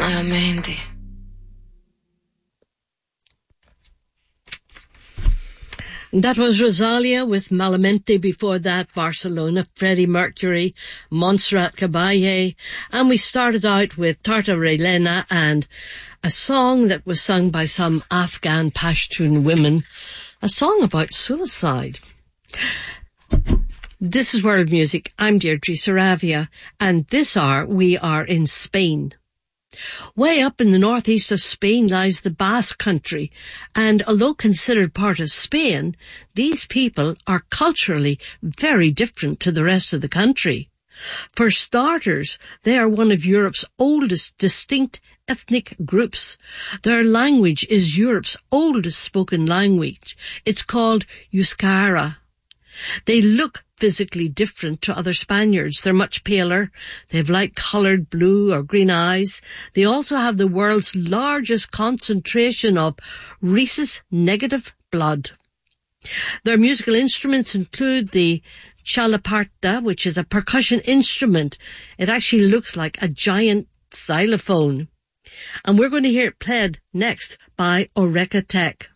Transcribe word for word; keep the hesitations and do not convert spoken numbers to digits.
Malamente. That was Rosalia with Malamente. Before that, Barcelona, Freddie Mercury, Montserrat Caballé. And we started out with Tartarelena and a song that was sung by some Afghan Pashtun women. A song about suicide. This is World Music. I'm Deirdre Saravia. And this hour we are in Spain. Way up in the northeast of Spain lies the Basque Country, and although considered part of Spain, these people are culturally very different to the rest of the country. For starters, they are one of Europe's oldest distinct ethnic groups. Their language is Europe's oldest spoken language. It's called Euskara. They look physically different to other Spaniards. They're much paler. They have light-coloured blue or green eyes. They also have the world's largest concentration of rhesus negative blood. Their musical instruments include the chalaparta, which is a percussion instrument. It actually looks like a giant xylophone. And we're going to hear it played next by Oreca Tech.